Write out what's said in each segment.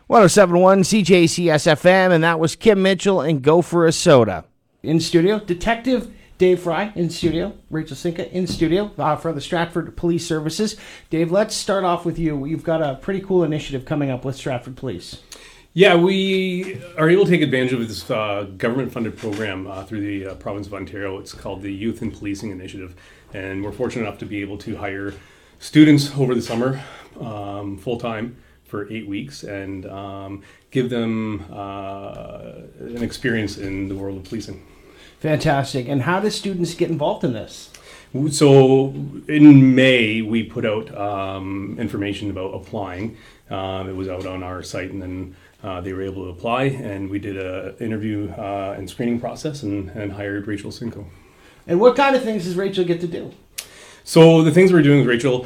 1071 CJCS FM, and that was Kim Mitchell and Go for a Soda. In studio, Detective Dave Fry in studio, Rachel Cinca in studio for the Stratford Police Services. Dave, let's start off with you. You've got a pretty cool initiative coming up with Stratford Police. Yeah, we are able to take advantage of this government-funded program through the province of Ontario. It's called the Youth in Policing Initiative, and we're fortunate enough to be able to hire students over the summer full-time for 8 weeks and give them an experience in the world of policing. Fantastic. And how do students get involved in this? So in May, we put out information about applying. It was out on our site, and then they were able to apply, and we did an interview and screening process and hired Rachel Cinco. And what kind of things does Rachel get to do? So the things we're doing with Rachel,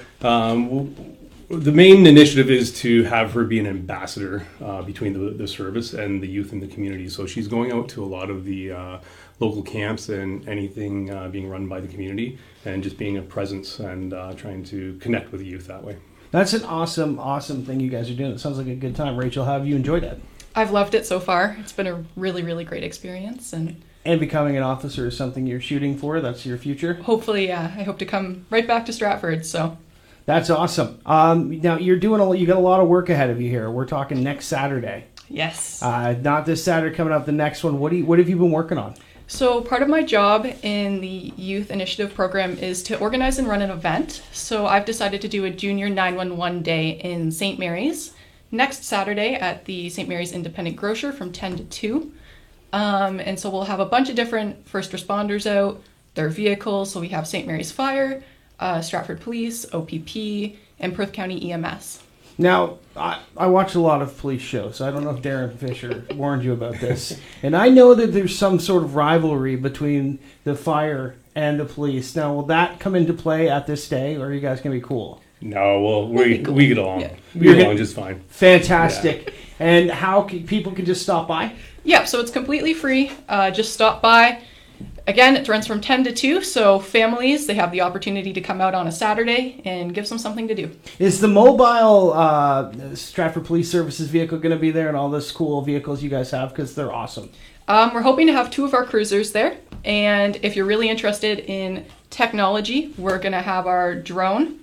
the main initiative is to have her be an ambassador between the service and the youth in the community. So she's going out to a lot of the local camps and anything being run by the community, and just being a presence and trying to connect with the youth that way. That's an awesome thing you guys are doing. It sounds like a good time. Rachel, how have you enjoyed it? I've loved it so far. It's been a really, really great experience. And becoming an officer is something you're shooting for? That's your future? Hopefully, yeah. I hope to come right back to Stratford, so. That's awesome. Now, you got a lot of work ahead of you here. We're talking next Saturday. Yes. Not this Saturday, coming up the next one. What have you been working on? So part of my job in the Youth Initiative program is to organize and run an event. So I've decided to do a Junior 911 Day in St. Mary's next Saturday at the St. Mary's Independent Grocer from 10 to 2. And so we'll have a bunch of different first responders out, their vehicles. So we have St. Mary's Fire, Stratford Police, OPP, and Perth County EMS. Now, I watch a lot of police shows. I don't know if Darren Fisher warned you about this. And I know that there's some sort of rivalry between the fire and the police. Now, will that come into play at this day, or are you guys going to be cool? No, well, we get along. Yeah. We get along just fine. Fantastic. Yeah. And how people can just stop by? Yeah, so it's completely free. Just stop by. Again, it runs from 10 to 2, so families, they have the opportunity to come out on a Saturday and give them something to do. Is the mobile Stratford Police Services vehicle going to be there, and all those cool vehicles you guys have? Because they're awesome. We're hoping to have 2 of our cruisers there, and if you're really interested in technology, we're going to have our drone,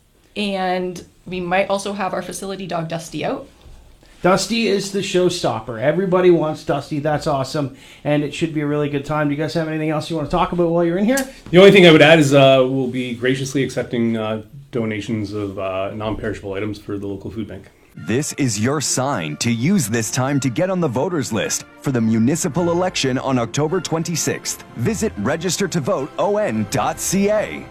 and we might also have our facility dog Dusty out. Dusty is the showstopper. Everybody wants Dusty. That's awesome. And it should be a really good time. Do you guys have anything else you want to talk about while you're in here? The only thing I would add is we'll be graciously accepting donations of non-perishable items for the local food bank. This is your sign to use this time to get on the voters list for the municipal election on October 26th. Visit registertovoteon.ca.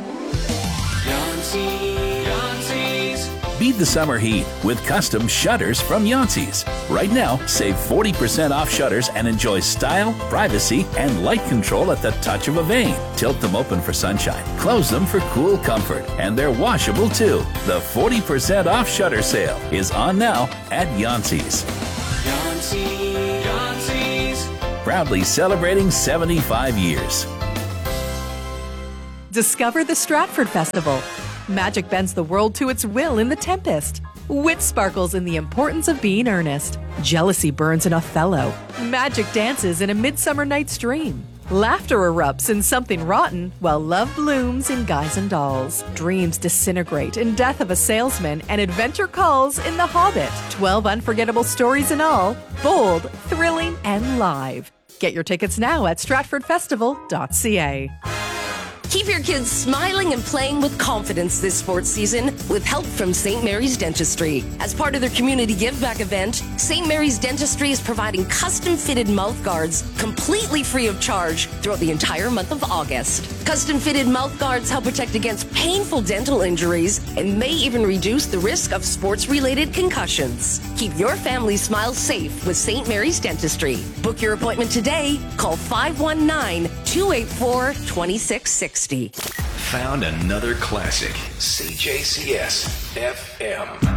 Beat the summer heat with custom shutters from Yancey's. Right now, save 40% off shutters and enjoy style, privacy, and light control at the touch of a vein. Tilt them open for sunshine, close them for cool comfort, and they're washable too. The 40% off shutter sale is on now at Yancey's. Yancey's. Proudly celebrating 75 years. Discover the Stratford Festival. Magic bends the world to its will in The Tempest. Wit sparkles in the importance of being earnest. Jealousy burns in Othello. Magic dances in A Midsummer Night's Dream. Laughter erupts in Something Rotten, while love blooms in Guys and Dolls. Dreams disintegrate in Death of a Salesman, and adventure calls in The Hobbit. 12 unforgettable stories in all, bold, thrilling, and live. Get your tickets now at stratfordfestival.ca. Keep your kids smiling and playing with confidence this sports season with help from St. Mary's Dentistry. As part of their community give back event, St. Mary's Dentistry is providing custom fitted mouth guards completely free of charge throughout the entire month of August. Custom fitted mouth guards help protect against painful dental injuries and may even reduce the risk of sports related concussions. Keep your family smile safe with St. Mary's Dentistry. Book your appointment today. Call 519-284-2660. Found another classic. CJCS FM.